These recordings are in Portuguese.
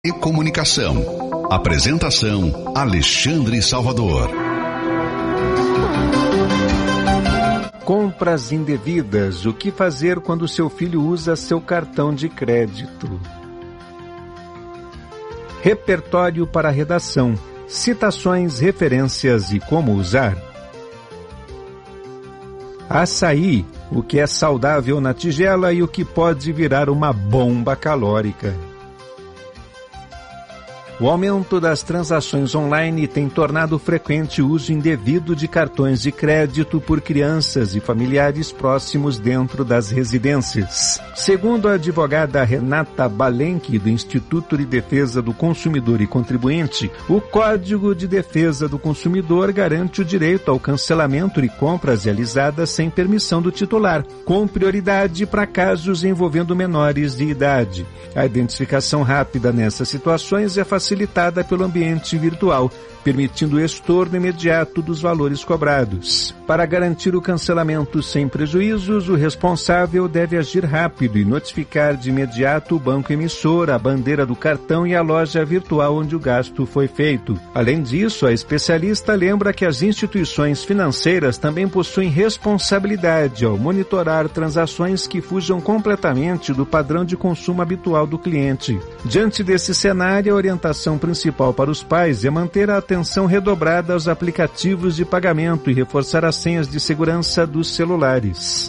E Comunicação. Apresentação: Alexandre Salvador. Compras indevidas. O que fazer quando seu filho usa seu cartão de crédito? Repertório para redação. Citações, referências e como usar. Açaí. O que é saudável na tigela e o que pode virar uma bomba calórica. O aumento das transações online tem tornado frequente o uso indevido de cartões de crédito por crianças e familiares próximos dentro das residências. Segundo a advogada Renata Balenque, do Instituto de Defesa do Consumidor e Contribuinte, o Código de Defesa do Consumidor garante o direito ao cancelamento de compras realizadas sem permissão do titular, com prioridade para casos envolvendo menores de idade. A identificação rápida nessas situações é facilitada pelo ambiente virtual, permitindo o estorno imediato dos valores cobrados. Para garantir o cancelamento sem prejuízos, o responsável deve agir rápido e notificar de imediato o banco emissor, a bandeira do cartão e a loja virtual onde o gasto foi feito. Além disso, a especialista lembra que as instituições financeiras também possuem responsabilidade ao monitorar transações que fujam completamente do padrão de consumo habitual do cliente. Diante desse cenário, a orientação principal para os pais é manter a atenção redobrada aos aplicativos de pagamento e reforçar as senhas de segurança dos celulares.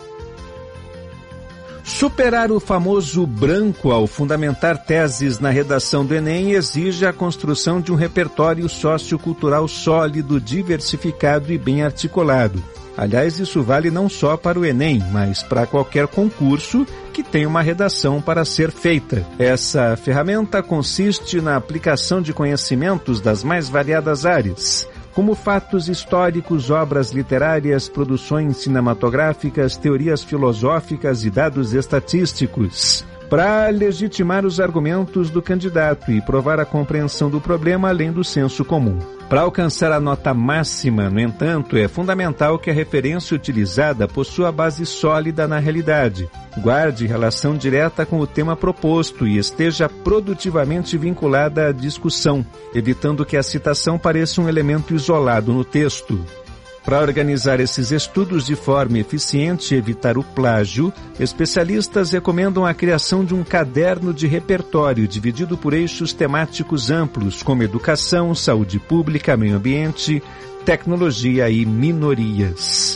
Superar o famoso branco ao fundamentar teses na redação do Enem exige a construção de um repertório sociocultural sólido, diversificado e bem articulado. Aliás, isso vale não só para o Enem, mas para qualquer concurso que tenha uma redação para ser feita. Essa ferramenta consiste na aplicação de conhecimentos das mais variadas áreas, como fatos históricos, obras literárias, produções cinematográficas, teorias filosóficas e dados estatísticos, para legitimar os argumentos do candidato e provar a compreensão do problema além do senso comum. Para alcançar a nota máxima, no entanto, é fundamental que a referência utilizada possua base sólida na realidade, guarde relação direta com o tema proposto e esteja produtivamente vinculada à discussão, evitando que a citação pareça um elemento isolado no texto. Para organizar esses estudos de forma eficiente e evitar o plágio, especialistas recomendam a criação de um caderno de repertório dividido por eixos temáticos amplos, como educação, saúde pública, meio ambiente, tecnologia e minorias.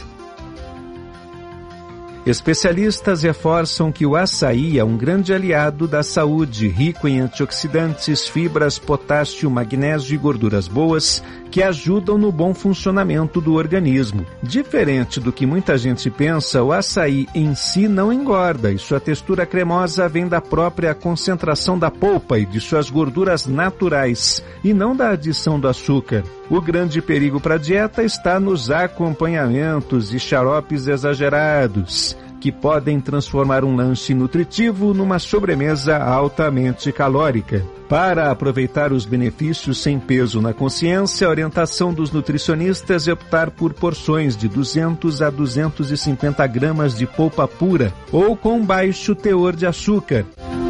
Especialistas reforçam que o açaí é um grande aliado da saúde, rico em antioxidantes, fibras, potássio, magnésio e gorduras boas, que ajudam no bom funcionamento do organismo. Diferente do que muita gente pensa, o açaí em si não engorda e sua textura cremosa vem da própria concentração da polpa e de suas gorduras naturais, e não da adição do açúcar. O grande perigo para a dieta está nos acompanhamentos e xaropes exagerados, que podem transformar um lanche nutritivo numa sobremesa altamente calórica. Para aproveitar os benefícios sem peso na consciência, a orientação dos nutricionistas é optar por porções de 200 a 250 gramas de polpa pura ou com baixo teor de açúcar.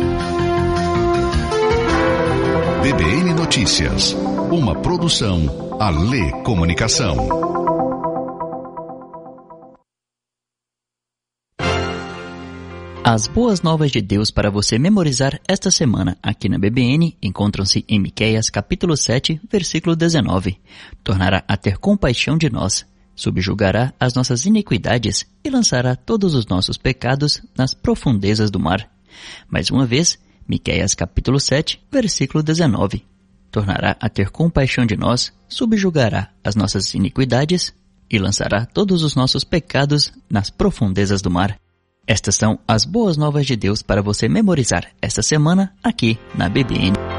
BBN Notícias, uma produção Alê Comunicação. As boas novas de Deus para você memorizar esta semana aqui na BBN encontram-se em Miqueias capítulo 7, versículo 19. Tornará a ter compaixão de nós, subjugará as nossas iniquidades e lançará todos os nossos pecados nas profundezas do mar. Mais uma vez, Miqueias capítulo 7, versículo 19. Tornará a ter compaixão de nós, subjugará as nossas iniquidades e lançará todos os nossos pecados nas profundezas do mar. Estas são as boas novas de Deus para você memorizar esta semana aqui na BBN.